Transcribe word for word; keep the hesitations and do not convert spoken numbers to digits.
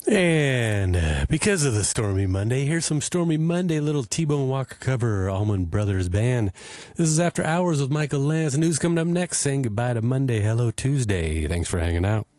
And uh, because of the Stormy Monday, here's some Stormy Monday little T-Bone Walker cover, Allman Brothers Band. This is After Hours with Michael Lance. News coming up next, saying goodbye to Monday, hello Tuesday. Thanks for hanging out.